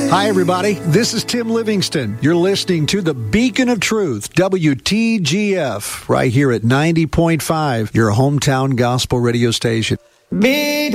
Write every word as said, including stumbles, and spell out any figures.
Hi, everybody. This is Tim Livingston. You're listening to the Beacon of Truth, W T G F, right here at ninety point five, your hometown gospel radio station. Be